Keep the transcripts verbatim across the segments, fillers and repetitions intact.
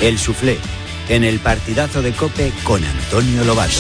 El Suflé, en el partidazo de COPE con Antonio Lobato.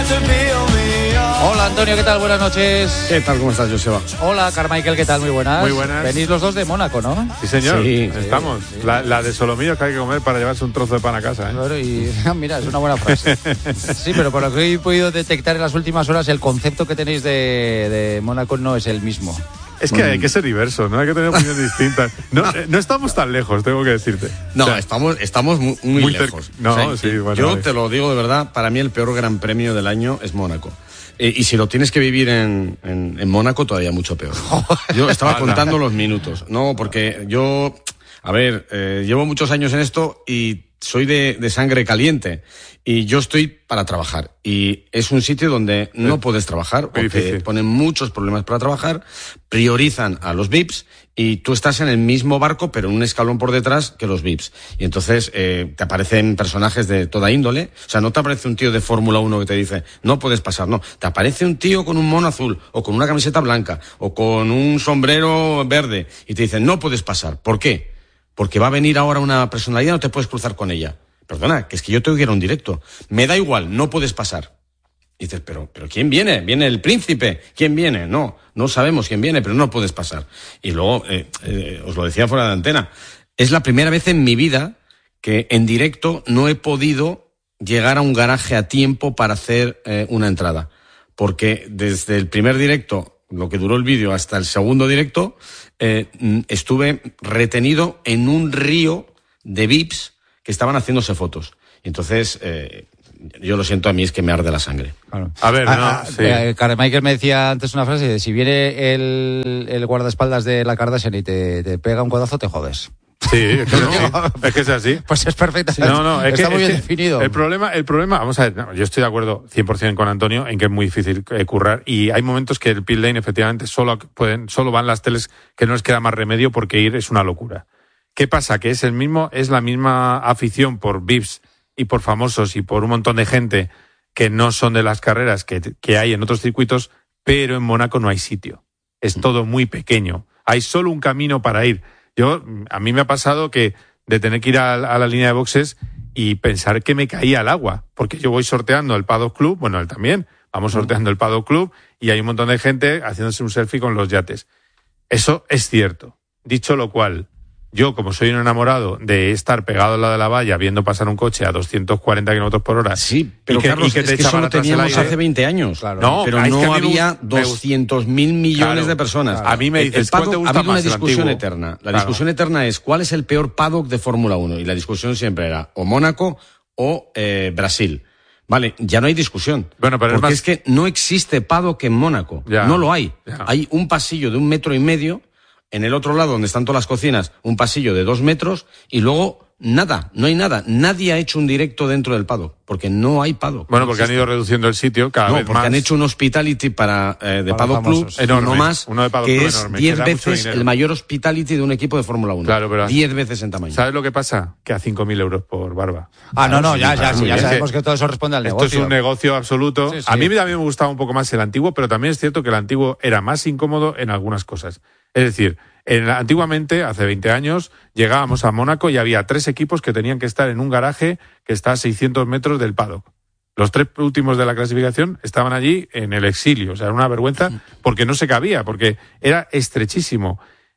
Hola Antonio, ¿qué tal? Buenas noches. ¿Qué tal? ¿Cómo estás, Joseba? Hola Carmichael, ¿qué tal? Muy buenas. Muy buenas. Venís los dos de Mónaco, ¿no? Sí, señor. Sí, estamos. sí. La, la de Solomillos que hay que comer para llevarse un trozo de pan a casa, ¿eh? Claro, y mira, es una buena frase. Sí, pero por lo que he podido detectar en las últimas horas, el concepto que tenéis de, de Mónaco no es el mismo. Es que hay que ser diversos, ¿no? Hay que tener opiniones distintas. No, no estamos tan lejos, tengo que decirte. No, O sea, estamos, estamos muy, muy, muy lejos. cerca. No, O sea, sí, bueno, yo vale. te lo digo de verdad, para mí el peor gran premio del año es Mónaco. Eh, y si lo tienes que vivir en, en, en Mónaco, todavía mucho peor. Yo estaba contando los minutos. No, porque yo, a ver, eh, llevo muchos años en esto y soy de, de sangre caliente. Y yo estoy para trabajar. Y es un sitio donde no puedes trabajar, porque difícil. ponen muchos problemas para trabajar, priorizan a los V I Ps, y tú estás en el mismo barco, pero en un escalón por detrás que los V I Ps. Y entonces eh, te aparecen personajes de toda índole. O sea, no te aparece un tío de Fórmula uno que te dice, no puedes pasar, no. Te aparece un tío con un mono azul, o con una camiseta blanca, o con un sombrero verde, y te dicen, no puedes pasar. ¿Por qué? Porque va a venir ahora una personalidad, no te puedes cruzar con ella. Perdona, que es que yo tengo que ir a un directo. Me da igual, no puedes pasar. Y dices, pero, pero ¿quién viene? ¿Viene el príncipe? ¿Quién viene? No, no sabemos quién viene, pero no puedes pasar. Y luego, eh, eh, os lo decía fuera de antena, es la primera vez en mi vida que en directo no he podido llegar a un garaje a tiempo para hacer eh, una entrada. Porque desde el primer directo, lo que duró el vídeo, hasta el segundo directo, eh, estuve retenido en un río de V I Ps que estaban haciéndose fotos. Y entonces, eh, yo lo siento, a mí es que me arde la sangre. Claro. A ver, no, ah, sí. eh, Carmichael me decía antes una frase, de, si viene el, el guardaespaldas de la Kardashian y te, te pega un codazo, te jodes. Sí, es que, no, sí, es que es así. Pues es perfecto. No, no, es está que, muy es bien que definido. El problema, el problema, vamos a ver, no, yo estoy de acuerdo cien por ciento con Antonio en que es muy difícil eh, currar, y hay momentos que el pit lane efectivamente solo pueden, solo van las teles que no les queda más remedio, porque ir es una locura. ¿Qué pasa? Que es el mismo, es la misma afición por V I Ps y por famosos y por un montón de gente que no son de las carreras que, que hay en otros circuitos, pero en Mónaco no hay sitio. Es todo muy pequeño. Hay solo un camino para ir. Yo, a mí me ha pasado que de tener que ir a, a la línea de boxes y pensar que me caía al agua, porque yo voy sorteando el Paddock Club, bueno, él también, vamos sorteando el Paddock Club, y hay un montón de gente haciéndose un selfie con los yates. Eso es cierto. Dicho lo cual, yo, como soy un enamorado de estar pegado al lado de la valla viendo pasar un coche a doscientos cuarenta kilómetros por hora. Sí, pero y que, Carlos, y que es te que echa eso para lo atrás el teníamos aire. hace veinte años. Claro. No, pero es que a no mí me había gusta- me gusta- doscientos mil millones Claro, de personas. claro. A mí me dices, el, el paddock, ¿cuál te gusta ha habido una más, el discusión antiguo? eterna. La Claro. discusión eterna es ¿cuál es el peor paddock de Fórmula uno? Y la discusión siempre era o Mónaco o eh, Brasil. Vale, ya no hay discusión. Bueno, pero es porque más- es que no existe paddock en Mónaco. Ya, no lo hay. ya. Hay un pasillo de un metro y medio, en el otro lado, donde están todas las cocinas, un pasillo de dos metros, y luego nada, no hay nada. Nadie ha hecho un directo dentro del paddock, porque no hay paddock. Bueno, No porque han existe. ido reduciendo el sitio cada No, vez porque más. han hecho un hospitality para, eh, de Para Paddock Club, famosos. Enorme. uno más, Uno de Paddock que Club es enorme, diez que da mucho veces dinero. el mayor hospitality de un equipo de Fórmula uno. Claro, pero- diez veces en tamaño. ¿Sabes lo que pasa? Que a cinco mil euros por barba. Ah, no, no, ya, ya, claro, sí, ya es sabemos que que todo eso responde al Esto negocio. es un negocio absoluto. Sí, sí. A mí también me gustaba un poco más el antiguo, pero también es cierto que el antiguo era más incómodo en algunas cosas. Es decir, en, antiguamente, hace veinte años, llegábamos a Mónaco y había tres equipos que tenían que estar en un garaje que está a seiscientos metros del paddock. Los tres últimos de la clasificación estaban allí en el exilio. O sea, era una vergüenza porque no se cabía, porque era estrechísimo.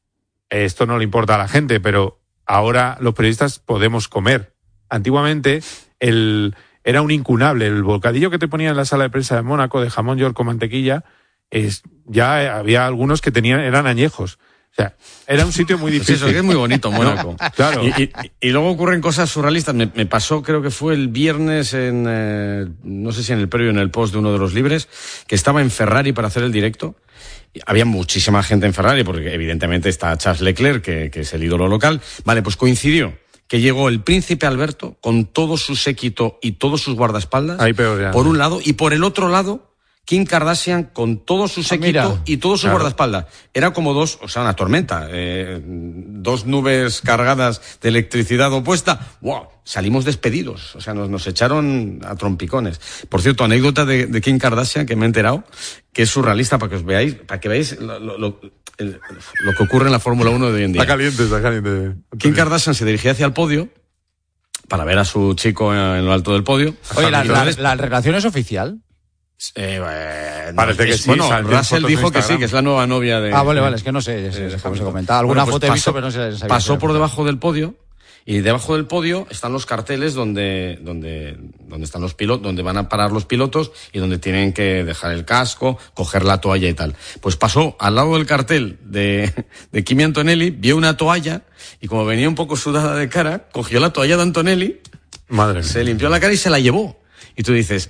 Esto no le importa a la gente, pero ahora los periodistas podemos comer. Antiguamente el, era un incunable. El bocadillo que te ponían en la sala de prensa de Mónaco de jamón york con mantequilla, es, ya había algunos que tenían eran añejos. O sea, era un sitio muy Pues difícil. eso, que es muy bonito, Mónaco. Claro. Y, y, y luego ocurren cosas surrealistas. Me, me pasó, creo que fue el viernes, en eh, no sé si en el previo o en el post de uno de los libres, que estaba en Ferrari para hacer el directo. Y había muchísima gente en Ferrari, porque evidentemente está Charles Leclerc, que, que es el ídolo local. Vale, pues coincidió que llegó el príncipe Alberto con todo su séquito y todos sus guardaespaldas, Ahí peor ya. por un lado, y por el otro lado, Kim Kardashian con todo su séquito mira. y todo su Claro. guardaespaldas. Era como dos, o sea, una tormenta, eh, dos nubes cargadas de electricidad opuesta. ¡Wow! Salimos despedidos, o sea, nos, nos echaron a trompicones. Por cierto, anécdota de, de Kim Kardashian que me he enterado, que es surrealista para que os veáis, para que veáis lo, lo, lo, el- lo que ocurre en la Fórmula uno de hoy en día. Está caliente, está caliente. Kim Kardashian se dirigía hacia el podio para ver a su chico en lo alto del podio. Oye, ¿la, la, la relación es oficial? Eh, bueno, Parece que es, sí. Bueno, Russell Russell dijo que sí, que es la nueva novia de... Ah, vale, vale, es que no sé, es, es, como se comentaba. Alguna bueno, pues foto pasó, he visto, pero no sé. Sabía pasó por debajo del podio, y debajo del podio están los carteles donde, donde, donde están los pilotos, donde van a parar los pilotos y donde tienen que dejar el casco, coger la toalla y tal. Pues pasó al lado del cartel de, de Kimi Antonelli, vio una toalla y como venía un poco sudada de cara, cogió la toalla de Antonelli, Madre mía. se limpió la cara y se la llevó. Y tú dices,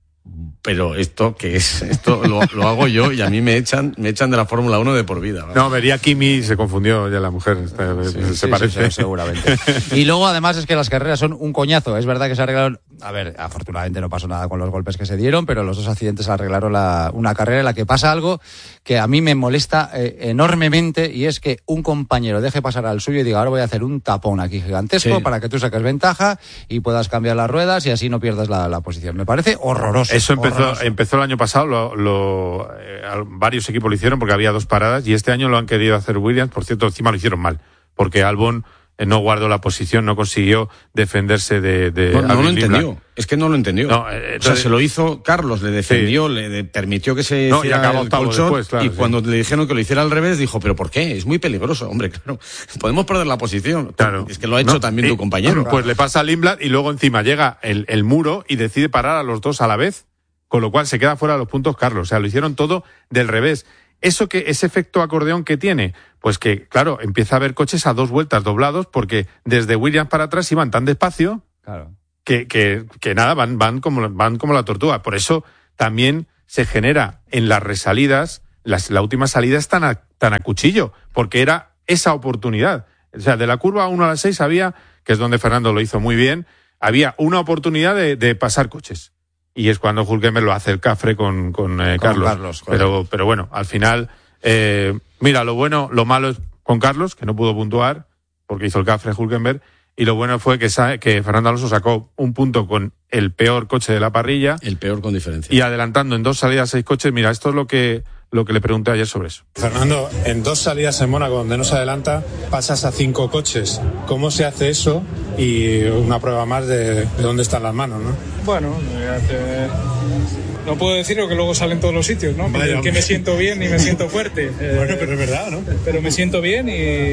pero esto qué es, esto lo, lo hago yo y a mí me echan, me echan de la Fórmula uno de por vida. ¿Vale? No, vería Kimi y se confundió ya la mujer, se, Sí, se sí, parece. sí, sí, seguramente. Y luego además es que las carreras son un coñazo. Es verdad que se arreglaron, a ver, afortunadamente no pasó nada con los golpes que se dieron, pero los dos accidentes arreglaron la, una carrera en la que pasa algo que a mí me molesta eh, enormemente, y es que un compañero deje pasar al suyo y diga, ahora voy a hacer un tapón aquí gigantesco, sí, para que tú saques ventaja y puedas cambiar las ruedas y así no pierdas la, la posición. Me parece horroroso. Eso empezó, horroroso. empezó el año pasado, lo, lo, eh, varios equipos lo hicieron porque había dos paradas, y este año lo han querido hacer Williams. Por cierto, encima lo hicieron mal, porque Albon eh, no guardó la posición, no consiguió defenderse de... de no, no lo Limblad. entendió, es que no lo entendió. No, eh, entonces, o sea, se lo hizo Carlos, le defendió, sí, le de, permitió que se no, hiciera y el colchón, después, claro, y sí. cuando le dijeron que lo hiciera al revés, dijo, ¿pero por qué? Es muy peligroso. Hombre, claro, podemos perder la posición. Claro. Es que lo ha hecho no, también y, tu compañero. Pues le pasa a Limblad y luego encima llega el, el muro y decide parar a los dos a la vez, con lo cual se queda fuera de los puntos Carlos. O sea, lo hicieron todo del revés. ¿Eso que ese efecto acordeón que tiene? Pues que, claro, empieza a haber coches a dos vueltas doblados, porque desde Williams para atrás iban tan despacio, claro, que, que, que nada, van, van, como, van como la tortuga. Por eso también se genera en las resalidas, las, la última salida es tan a, tan a cuchillo, porque era esa oportunidad. O sea, de la curva uno a la seis había, que es donde Fernando lo hizo muy bien, había una oportunidad de, de pasar coches. Y es cuando Hülkenberg lo hace el cafre con, con, eh, con Carlos. Carlos pero, pero bueno, al final, eh, mira, lo bueno, lo malo es con Carlos, que no pudo puntuar, porque hizo el cafre Hülkenberg, y lo bueno fue que, sa- que Fernando Alonso sacó un punto con el peor coche de la parrilla. El peor con diferencia. Y adelantando en dos salidas seis coches. Mira, esto es lo que, lo que le pregunté ayer sobre eso. Fernando, en dos salidas en Mónaco donde no se adelanta, pasas a cinco coches. ¿Cómo se hace eso? Y una prueba más de, de dónde están las manos, ¿no? Bueno, te... no puedo decirlo, que luego salen todos los sitios, ¿no? Vaya, que me siento bien y me siento fuerte. Bueno, pero es verdad, ¿no? Pero me siento bien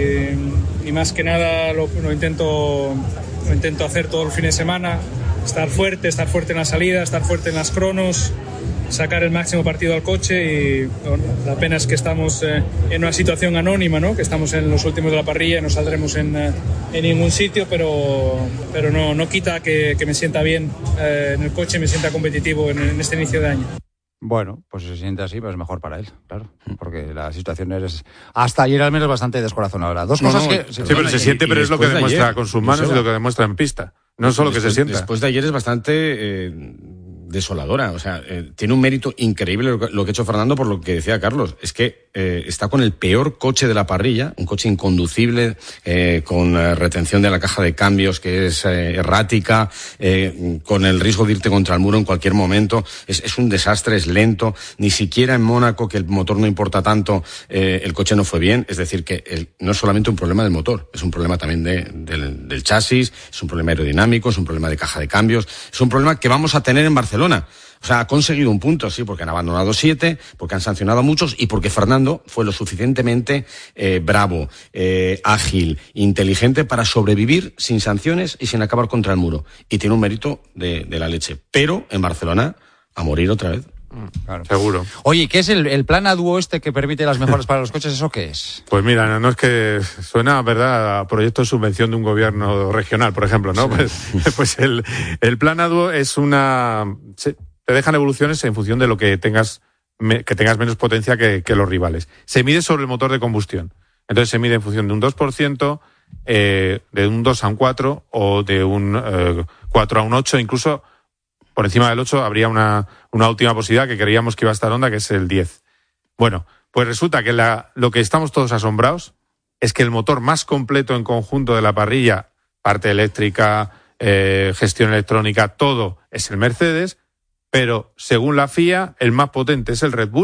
y, y más que nada lo, lo intento lo intento hacer todo el fin de semana, estar fuerte, estar fuerte en la salida, estar fuerte en las cronos, sacar el máximo partido al coche. Y bueno, la pena es que estamos eh, en una situación anónima, ¿no? Que estamos en los últimos de la parrilla y no saldremos en, eh, en ningún sitio, pero, pero no, no quita que, que me sienta bien eh, en el coche, me sienta competitivo en, en este inicio de año. Bueno, pues si se siente así, pues mejor para él, claro, porque la situación es, hasta ayer al menos, bastante descorazonadora. Dos no, cosas no, que... Sí, pero se siente, pero es lo que de demuestra ayer, con sus manos y lo que demuestra en pista. No solo después, que se sienta. Después de ayer es bastante eh, desoladora. O sea, eh, tiene un mérito increíble lo que, lo que ha hecho Fernando, por lo que decía Carlos. Es que eh, está con el peor coche de la parrilla, un coche inconducible, eh, con eh, retención de la caja de cambios que es eh, errática, eh, con el riesgo de irte contra el muro en cualquier momento. Es, es un desastre, es lento. Ni siquiera en Mónaco, que el motor no importa tanto, eh, el coche no fue bien. Es decir, que el, no es solamente un problema del motor, es un problema también de, del, del chasis, es un problema aerodinámico, es un problema de caja de cambios, es un problema que vamos a tener en Barcelona. O sea, ha conseguido un punto, sí, porque han abandonado siete, porque han sancionado a muchos y porque Fernando fue lo suficientemente eh, bravo, eh, ágil, inteligente para sobrevivir sin sanciones y sin acabar contra el muro. Y tiene un mérito de, de la leche. Pero en Barcelona, a morir otra vez. Claro. Seguro. Oye, ¿qué es el, el plan A dúo este que permite las mejoras para los coches? ¿Eso qué es? Pues mira, no, no es que suena, ¿verdad?, a proyecto de subvención de un gobierno regional, por ejemplo, ¿no? Sí. Pues, pues el, el plan A dúo es una... Se, te dejan evoluciones en función de lo que tengas, me, que tengas menos potencia que, que los rivales. Se mide sobre el motor de combustión. Entonces se mide en función de un dos por ciento, eh, de un dos a un cuatro o de un eh, cuatro a un ocho, incluso... Por encima del ocho habría una, una última posibilidad que creíamos que iba a estar Honda, que es el diez. Bueno, pues resulta que la, lo que estamos todos asombrados es que el motor más completo en conjunto de la parrilla, parte eléctrica, eh, gestión electrónica, todo es el Mercedes, pero según la F I A, el más potente es el Red Bull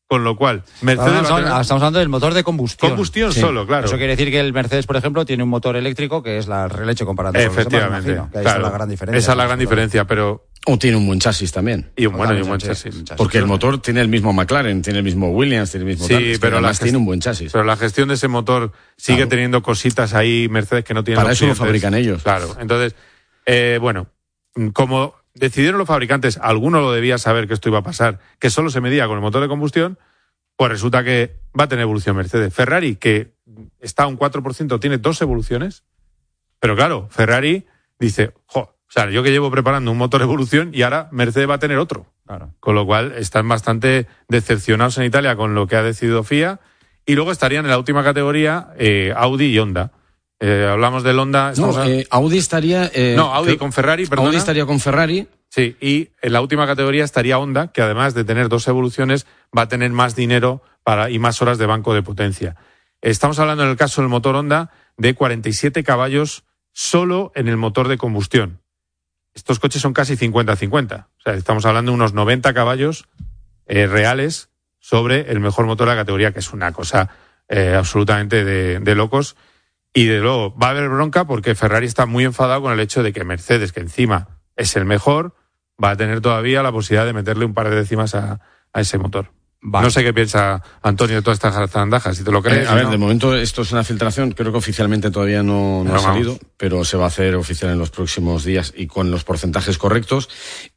Con lo cual, Mercedes... Estamos, va a tener... estamos hablando del motor de combustión. Combustión sí. solo, claro. Eso quiere decir que el Mercedes, por ejemplo, tiene un motor eléctrico que es la releche comparado con los demás, Efectivamente. imagino, que ahí Claro, está la gran diferencia. esa es la gran diferencia, pero... O tiene un buen chasis también. Y un, bueno, y un buen chasis, chasis. chasis. Porque el motor tiene el mismo McLaren, tiene el mismo Williams, tiene el mismo... Sí, tal, es que pero además la gest... tiene un buen chasis. Pero la gestión de ese motor sigue claro. teniendo cositas ahí, Mercedes, que no tienen Para los eso lo clientes. fabrican ellos. Claro, entonces, eh, bueno, como decidieron los fabricantes, alguno lo debía saber que esto iba a pasar, que solo se medía con el motor de combustión, pues resulta que va a tener evolución Mercedes. Ferrari, que está a un cuatro por ciento, tiene dos evoluciones, pero claro, Ferrari dice, jo, o sea, yo que llevo preparando un motor evolución y ahora Mercedes va a tener otro. Claro. Con lo cual están bastante decepcionados en Italia con lo que ha decidido F I A. Y luego estarían en la última categoría eh, Audi y Honda. Eh, hablamos del Honda... No, a... eh, Audi estaría... Eh, no, Audi con Ferrari, perdona. Audi estaría con Ferrari... Sí, y en la última categoría estaría Honda, que además de tener dos evoluciones, va a tener más dinero para y más horas de banco de potencia. Estamos hablando en el caso del motor Honda de cuarenta y siete caballos solo en el motor de combustión. Estos coches son casi cincuenta cincuenta. O sea, estamos hablando de unos noventa caballos eh, reales sobre el mejor motor de la categoría, que es una cosa eh, absolutamente de, de locos. Y de luego va a haber bronca porque Ferrari está muy enfadado con el hecho de que Mercedes, que encima es el mejor, va a tener todavía la posibilidad de meterle un par de décimas a, a ese motor. Vale. No sé qué piensa Antonio de todas estas zarandajas, si te lo crees. Eh, a ver, ¿no? de momento esto es una filtración, creo que oficialmente todavía no, no, no ha salido, vamos. pero se va a hacer oficial en los próximos días y con los porcentajes correctos.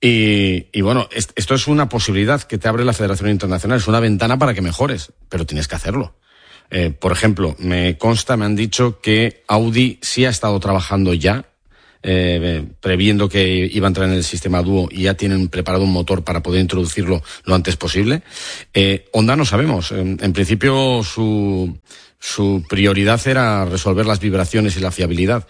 Y, y bueno, es, esto es una posibilidad que te abre la Federación Internacional, es una ventana para que mejores, pero tienes que hacerlo. Eh, por ejemplo, me consta, me han dicho que Audi sí ha estado trabajando ya, Eh, previendo que iba a entrar en el sistema Duo y ya tienen preparado un motor para poder introducirlo lo antes posible. Eh, Honda no sabemos. En, en principio su, su prioridad era resolver las vibraciones y la fiabilidad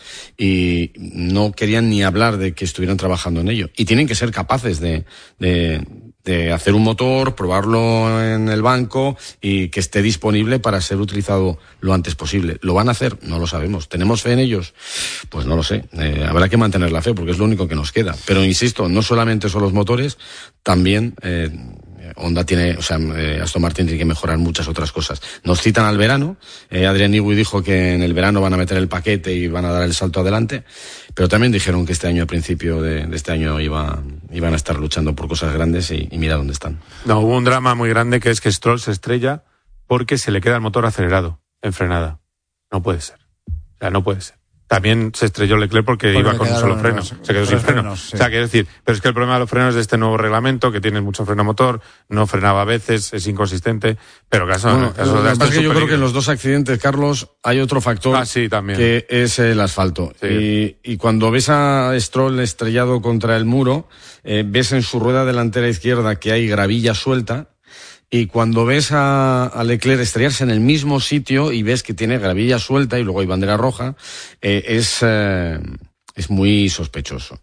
y no querían ni hablar de que estuvieran trabajando en ello. Y tienen que ser capaces de, de, de hacer un motor, probarlo en el banco y que esté disponible para ser utilizado lo antes posible. ¿Lo van a hacer? No lo sabemos. ¿Tenemos fe en ellos? Pues no lo sé. Eh, habrá que mantener la fe porque es lo único que nos queda. Pero insisto, no solamente son los motores, también eh, Honda tiene, o sea, eh, Aston Martin tiene que mejorar muchas otras cosas. Nos citan al verano. Eh, Adrian Newey dijo que en el verano van a meter el paquete y van a dar el salto adelante. Pero también dijeron que este año, a principio de, de este año, iba, iban a estar luchando por cosas grandes y, y mira dónde están. No, hubo un drama muy grande que es que Stroll se estrella porque se le queda el motor acelerado en frenada. No puede ser. O sea, no puede ser. También se estrelló Leclerc porque, porque iba con un solo freno. Los, se quedó sin freno. Frenos, sí. O sea, quiero decir, pero es que el problema de los frenos de este nuevo reglamento, que tiene mucho freno motor, no frenaba a veces, es inconsistente, pero caso, bueno, caso lo de que pasa es que yo creo que en los dos accidentes, Carlos, hay otro factor ah, sí, también. que es el asfalto. Sí. Y, y cuando ves a Stroll estrellado contra el muro, eh, ves en su rueda delantera izquierda que hay gravilla suelta. Y cuando ves a, a Leclerc estrellarse en el mismo sitio y ves que tiene gravilla suelta y luego hay bandera roja, eh, es, eh, es muy sospechoso.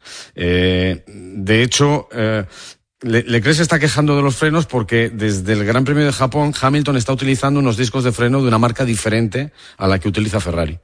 Eh, de hecho, eh, Le- Leclerc se está quejando de los frenos porque desde el Gran Premio de Japón, Hamilton está utilizando unos discos de freno de una marca diferente a la que utiliza Ferrari.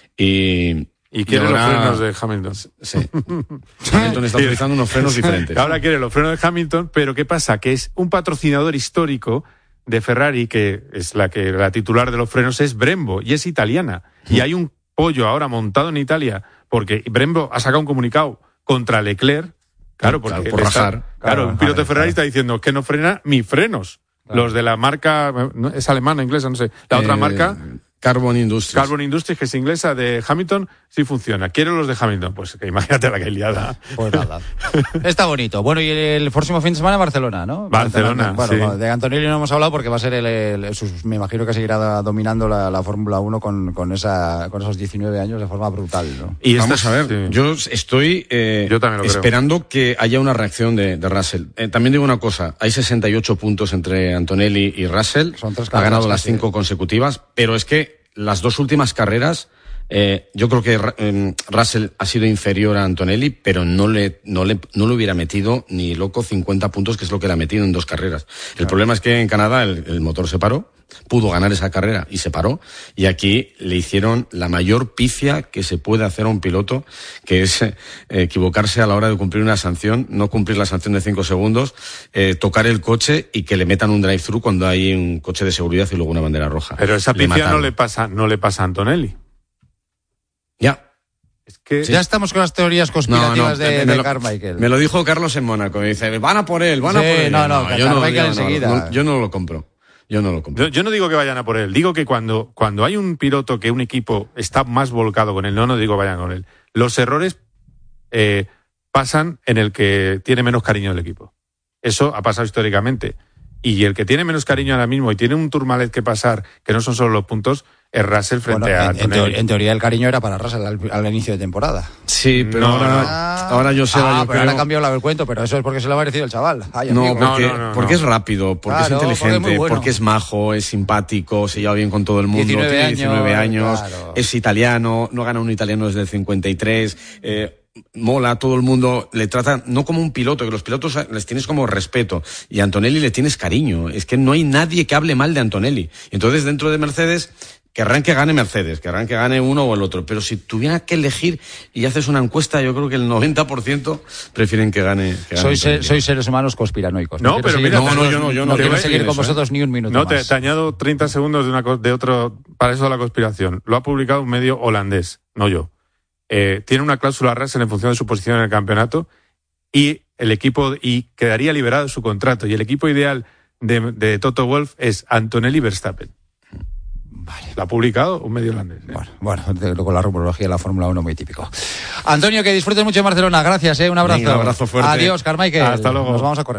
Y, Y quiere ahora- los frenos de Hamilton. Sí. Hamilton está utilizando unos frenos diferentes. Ahora quiere los frenos de Hamilton, pero ¿qué pasa? Que es un patrocinador histórico de Ferrari, que es la que la titular de los frenos es Brembo, y es italiana. Y hay un pollo ahora montado en Italia, porque Brembo ha sacado un comunicado contra Leclerc, claro, porque Claro, por le está- rajar. claro, Claro, un piloto vale, de Ferrari claro. está diciendo que no frena mis frenos. Claro. Los de la marca, no, es alemana, inglesa, no sé, la otra Eh, marca... Carbon Industries. Carbon Industries, que es inglesa, de Hamilton, sí funciona. ¿Quieren los de Hamilton? Pues que imagínate la que hay liada. Pues nada. Está bonito. Bueno, y el próximo fin de semana Barcelona, ¿no? Barcelona, Bueno, sí. de Antonelli no hemos hablado porque va a ser el, el- sus- me imagino que seguirá dominando la, la Fórmula uno con, con, esa, con esos diecinueve años de forma brutal, ¿no? Y Vamos esta- a ver, sí. yo estoy eh, Yo también lo creo. esperando que haya una reacción de, de Russell. Eh, también digo una cosa, hay sesenta y ocho puntos entre Antonelli y Russell, Son tres ha ganado carreras las casi. cinco consecutivas, pero es que las dos últimas carreras Eh, yo creo que eh, Russell ha sido inferior a Antonelli, pero no le, no le, no le hubiera metido ni loco cincuenta puntos, que es lo que le ha metido en dos carreras. El claro. problema es que en Canadá el, el motor se paró, pudo ganar esa carrera y se paró, y aquí le hicieron la mayor pifia que se puede hacer a un piloto, que es eh, equivocarse a la hora de cumplir una sanción, no cumplir la sanción de cinco segundos, eh, tocar el coche y que le metan un drive-thru cuando hay un coche de seguridad y luego una bandera roja. Pero esa pifia no le pasa, no le pasa a Antonelli. Ya. Es que sí. Ya estamos con las teorías conspirativas no, no, de, de lo, Carmichael. Me lo dijo Carlos en Mónaco, me dice, van a por él, van sí, a por él. No, no, no yo, no, yo, enseguida. No, no, yo no lo compro. Yo no lo compro. Yo, yo no digo que vayan a por él, digo que cuando, cuando hay un piloto que un equipo está más volcado con él, no, no digo vayan con él, los errores eh, pasan en el que tiene menos cariño del equipo. Eso ha pasado históricamente. Y el que tiene menos cariño ahora mismo y tiene un Tourmalet que pasar, que no son solo los puntos, es Russell frente bueno, a en, en, teoría, en teoría el cariño era para Russell al, al inicio de temporada. Sí, pero no, ahora, no. ahora yo sé. Ah, yo pero creo... ahora ha cambiado el cuento, pero eso es porque se lo ha merecido el chaval. Ay, no, porque, no, no, no, porque no. es rápido, porque claro, es inteligente, porque es, bueno. porque es majo, es simpático, se lleva bien con todo el mundo, diecinueve tiene años, diecinueve años, claro. Es italiano, no gana un italiano desde el cincuenta y tres, eh, mola, todo el mundo le trata no como un piloto, que los pilotos les tienes como respeto, y a Antonelli le tienes cariño. Es que no hay nadie que hable mal de Antonelli. Entonces, dentro de Mercedes, querrán que gane Mercedes, querrán que gane uno o el otro, pero si tuvieran que elegir y haces una encuesta, yo creo que el noventa por ciento prefieren que gane. Que gane sois, se, sois seres humanos conspiranoicos. No, no pero mira, no, no, yo no, yo no, no quiero te seguir con eso, vosotros ¿eh? ni un minuto no, más. Te, te añado treinta segundos de, una, de otro, para eso de la conspiración. Lo ha publicado un medio holandés, no yo. Eh, tiene una cláusula Russell en función de su posición en el campeonato y el equipo y quedaría liberado de su contrato, y el equipo ideal de, de Toto Wolff es Antonelli Verstappen. Vale. Lo ha publicado un medio holandés. ¿eh? Bueno, bueno, con la rumorología de la Fórmula uno muy típico. Antonio, que disfrutes mucho en Barcelona. Gracias, ¿eh? Un abrazo. Venga, un abrazo fuerte. Adiós, Carmichael. Hasta luego. Nos vamos a correr.